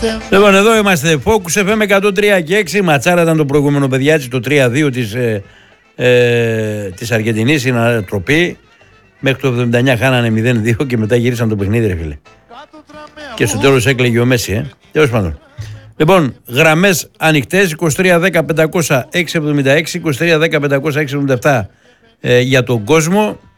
Λοιπόν, εδώ είμαστε. Focus FM 103 και 6. Ματσάρα ήταν το προηγούμενο, παιδιά, έτσι, το 3-2 της Αργεντινής. Είναι ανατροπή. Μέχρι το 79 χάνανε 0-2 και μετά γύρισαν το παιχνίδι, ρε φίλε. Και στο τέλος έκλαιγε ο Μέση, Τέλος πάντων. Λοιπόν, γραμμές ανοιχτές: 23-10-500-676, 23-10-500-677 για τον κόσμο.